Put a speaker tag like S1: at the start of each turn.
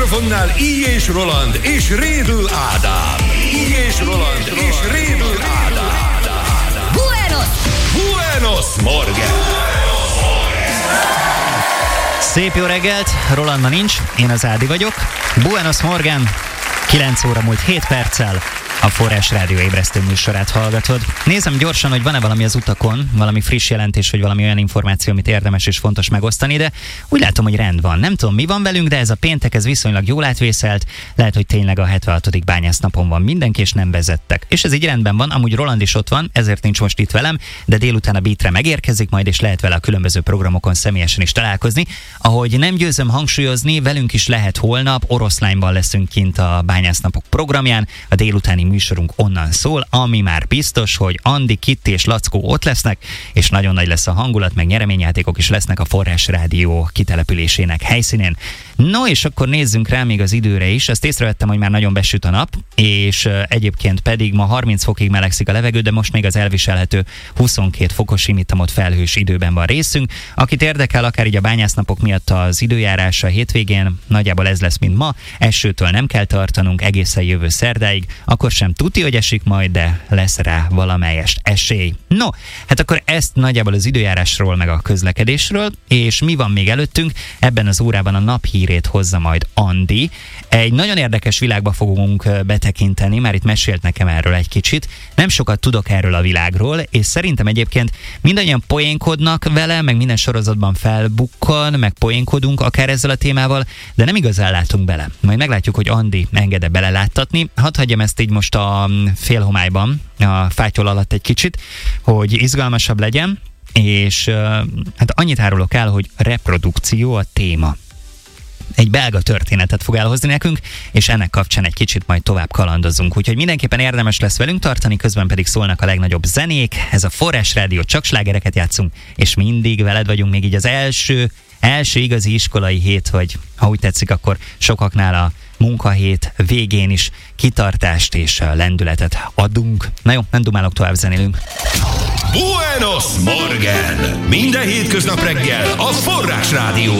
S1: mikrofonnál I. és Roland és Rédl Ádám. I. és Roland és Rédl Ádám. Buenos Morgen!
S2: Szép jó reggelt, Roland ma nincs, én az Ádi vagyok. Buenos Morgen, 9 óra múlt 7 perccel. A Forrás Rádió ébresztő műsorát hallgatod. Nézem gyorsan, hogy van-e valami az utakon, valami friss jelentés, vagy valami olyan információ, amit érdemes és fontos megosztani, de úgy látom, hogy rend van. Nem tudom, mi van velünk, de ez a péntek, ez viszonylag jól átvészelt. Lehet, hogy tényleg a 76. bányásznapon van mindenki, és nem vezettek. És ez így rendben van, amúgy Roland is ott van, ezért nincs most itt velem, de délután a Beatre megérkezik majd, és lehet vele a különböző programokon személyesen is találkozni. Ahogy nem győzöm hangsúlyozni, velünk is lehet holnap, Oroszlányban leszünk kint a bányásznapok programján, a délutáni műsorunk onnan szól, ami már biztos, hogy Andi, Kitti és Lackó ott lesznek, és nagyon nagy lesz a hangulat, meg nyereményjátékok is lesznek a Forrás Rádió kitelepülésének helyszínén. No, és akkor nézzünk rá még az időre is. Ezt észrevettem, hogy már nagyon besüt a nap, és egyébként pedig ma 30 fokig melegszik a levegő, de most még az elviselhető 22 fokos simítamot felhős időben van részünk. Akit érdekel, akár így a bányásznapok miatt az időjárása a hétvégén, nagyjából ez lesz, mint ma. Esőtől nem kell tartanunk egészen jövő szerdáig, akkor sem tuti, hogy esik majd, de lesz rá valamelyest esély. No, hát akkor ezt nagyjából az időjárásról, meg a közlekedésről, és mi van még előttünk? Ebben az órában a naphírét hozza majd Andi. Egy nagyon érdekes világba fogunk betekinteni, már itt mesélt nekem erről egy kicsit. Nem sokat tudok erről a világról, és szerintem egyébként mindannyian poénkodnak vele, meg minden sorozatban felbukkan, meg poénkodunk akár ezzel a témával, de nem igazán látunk bele. Majd meglátjuk, hogy Andi enged-e beleláttatni. Hadd hagyjam ezt így most a félhomályban, a fátyol alatt egy kicsit, hogy izgalmasabb legyen, és hát annyit árulok el, hogy reprodukció a téma. Egy belga történetet fog elhozni nekünk, és ennek kapcsán egy kicsit majd tovább kalandozunk. Úgyhogy mindenképpen érdemes lesz velünk tartani, közben pedig szólnak a legnagyobb zenék. Ez a Forrás Rádió, csak slágereket játszunk, és mindig veled vagyunk, még így az első igazi iskolai hét, vagy ha úgy tetszik, akkor sokaknál a munkahét végén is kitartást és lendületet adunk. Na jó, nem dumálok, tovább zenélünk.
S1: Buenos Morgen! Minden hétköznap reggel a Forrás Rádió